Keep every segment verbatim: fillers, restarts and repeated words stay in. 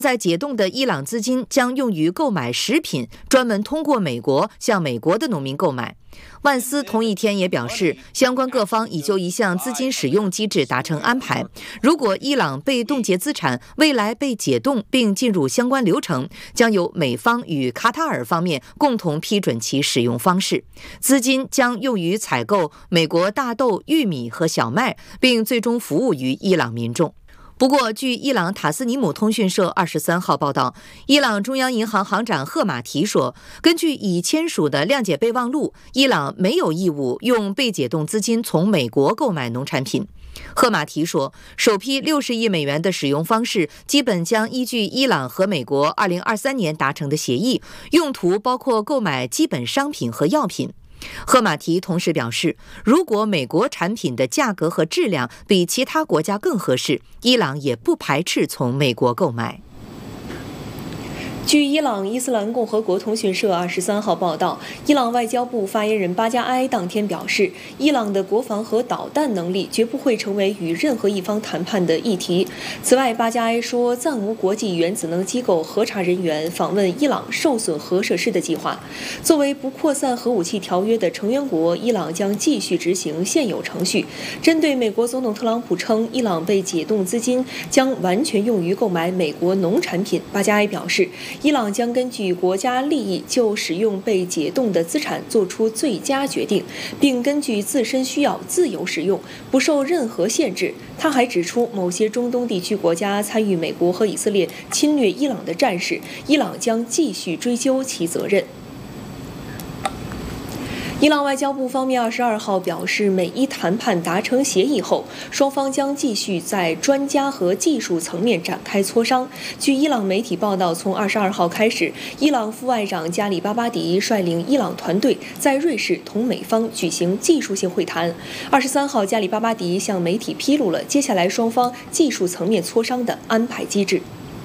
在解冻的伊朗资金将用于购买食品，专门通过美国向美国的农民购买。万斯同一天也表示，相关各方已就一项资金使用机制达成安排。如果伊朗被冻结资产未来被解冻并进入相关流程，将由美方与卡塔尔方面共同批准其使用方式。资金将用于采购美国大豆、玉米和小麦，并最终服务于伊朗民众。不过，据伊朗塔斯尼姆通讯社二十三号报道，伊朗中央银行行长赫马提说，根据已签署的谅解备忘录，伊朗没有义务用被解冻资金从美国购买农产品。赫马提说，首批六十亿美元的使用方式基本将依据伊朗和美国二零二三年达成的协议，用途包括购买基本商品和药品。赫马提同时表示，如果美国产品的价格和质量比其他国家更合适，伊朗也不排斥从美国购买。 据伊朗伊斯兰共和国通讯社二十三号报道，伊朗外交部发言人巴加埃当天表示，伊朗的国防和导弹能力绝不会成为与任何一方谈判的议题。此外，巴加埃说，暂无国际原子能机构核查人员访问伊朗受损核设施的计划。作为不扩散核武器条约的成员国，伊朗将继续执行现有程序。针对美国总统特朗普称伊朗被解冻资金将完全用于购买美国农产品，巴加埃表示，伊朗将根据国家利益就使用被解冻的资产做出最佳决定，并根据自身需要自由使用，不受任何限制。他还指出，某些中东地区国家参与美国和以色列侵略伊朗的战事，伊朗将继续追究其责任。伊朗外交部方面二十二号表示，美伊谈判达成协议后，双方将继续在专家和技术层面展开磋商。据伊朗媒体报道，从二十二号开始，伊朗副外长加里巴巴迪率领伊朗团队在瑞士同美方举行技术性会谈。二十三号，加里巴巴迪向媒体披露了接下来双方技术层面磋商的安排机制。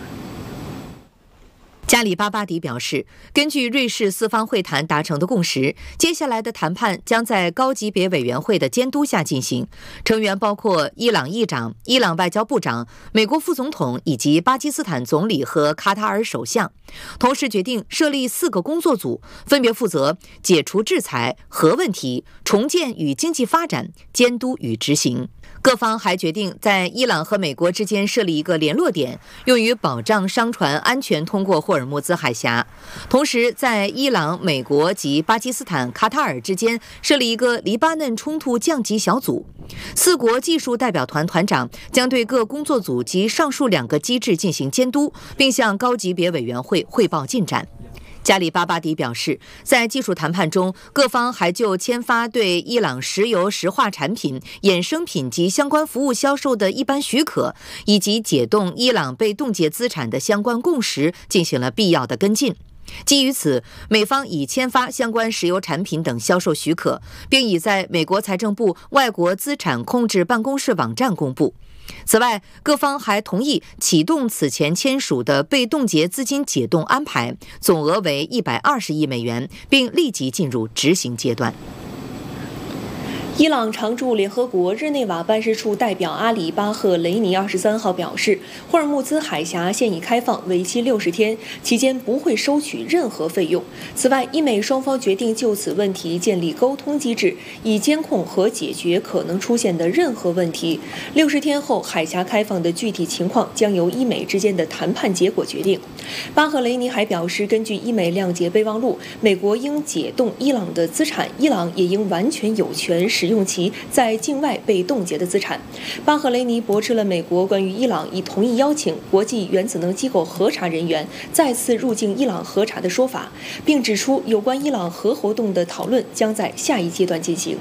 加里巴巴迪表示，根据瑞士四方会谈达成的共识，接下来的谈判将在高级别委员会的监督下进行，成员包括伊朗议长、伊朗外交部长、美国副总统以及巴基斯坦总理和卡塔尔首相。同时决定设立四个工作组，分别负责解除制裁、核问题、重建与经济发展、监督与执行。各方还决定在伊朗和美国之间设立一个联络点，用于保障商船安全通过霍尔木兹海峡。同时，在伊朗、美国及巴基斯坦、卡塔尔之间设立一个黎巴嫩冲突降级小组。四国技术代表团团长将对各工作组及上述两个机制进行监督，并向高级别委员会汇报进展。加里巴巴迪表示，在技术谈判中，各方还就签发对伊朗石油石化产品、衍生品及相关服务销售的一般许可，以及解冻伊朗被冻结资产的相关共识进行了必要的跟进。基于此，美方已签发相关石油产品等销售许可，并已在美国财政部外国资产控制办公室网站公布。此外，各方还同意启动此前签署的被冻结资金解冻安排，总额为一百二十亿美元，并立即进入执行阶段。 伊朗常驻联合国日内瓦办事处代表阿里巴赫雷尼二十三号表示，霍尔木兹海峡现已开放，为期六十天，期间不会收取任何费用。此外，伊美双方决定就此问题建立沟通机制，以监控和解决可能出现的任何问题。六十天后，海峡开放的具体情况将由伊美之间的谈判结果决定。巴赫雷尼还表示，根据伊美谅解备忘录，美国应解冻伊朗的资产，伊朗也应完全有权使用其在境外被冻结的资产。巴赫雷尼驳斥了美国关于伊朗已同意邀请国际原子能机构核查人员再次入境伊朗核查的说法，并指出有关伊朗核活动的讨论将在下一阶段进行。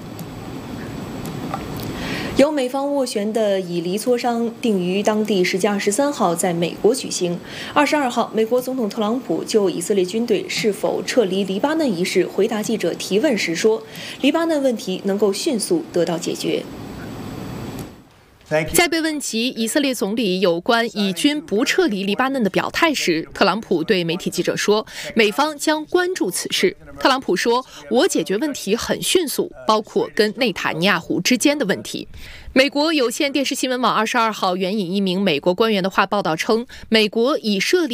由美方斡旋的以黎磋商定于当地时间二十三号在美国举行。二十二号，美国总统特朗普就以色列军队是否撤离黎巴嫩一事回答记者提问时说，黎巴嫩问题能够迅速得到解决。 在被问及以色列总理有关以军不撤离黎巴嫩的表态时，特朗普对媒体记者说，美方将关注此事。特朗普说，我解决问题很迅速，包括跟内塔尼亚胡之间的问题。美国有线电视新闻网二十二号援引一名美国官员的话报道称，美国已设立